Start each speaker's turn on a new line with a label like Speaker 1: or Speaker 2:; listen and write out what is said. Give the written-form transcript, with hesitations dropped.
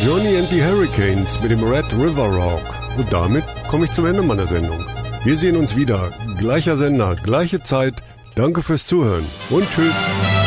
Speaker 1: Johnny and the Hurricanes mit dem Red River Rock. Und damit komme ich zum Ende meiner Sendung. Wir sehen uns wieder. Gleicher Sender, gleiche Zeit. Danke fürs Zuhören und tschüss.